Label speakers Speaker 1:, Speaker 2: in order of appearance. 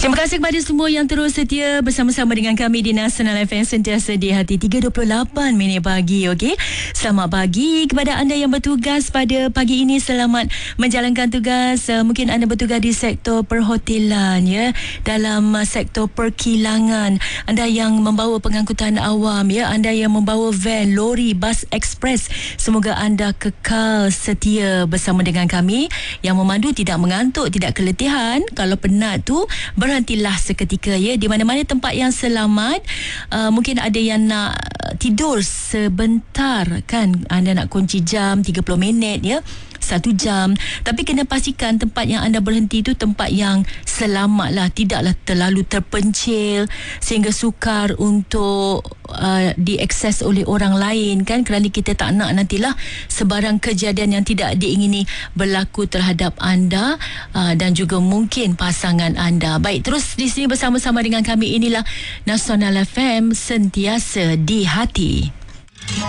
Speaker 1: Terima kasih kepada semua yang terus setia bersama-sama dengan kami di Nasional FM sentiasa di hati 3.28 minit pagi. Okey, selamat pagi kepada anda yang bertugas pada pagi ini. Selamat menjalankan tugas. Mungkin anda bertugas di sektor perhotelan, ya, dalam sektor perkilangan, anda yang membawa pengangkutan awam, ya, anda yang membawa van, lori, bas ekspres. Semoga anda kekal setia bersama dengan kami. Yang memandu tidak mengantuk, tidak keletihan. Kalau penat tu berhentilah seketika, ya, di mana-mana tempat yang selamat. Mungkin ada yang nak tidur sebentar, kan, anda nak kunci jam 30 minit, ya, 1 jam, tapi kena pastikan tempat yang anda berhenti itu tempat yang selamat lah, tidaklah terlalu terpencil sehingga sukar untuk diakses oleh orang lain, kan, kerana kita tak nak nantilah sebarang kejadian yang tidak diingini berlaku terhadap anda dan juga mungkin pasangan anda. Baik, terus di sini bersama-sama dengan kami. Inilah Nasional FM, sentiasa di hati.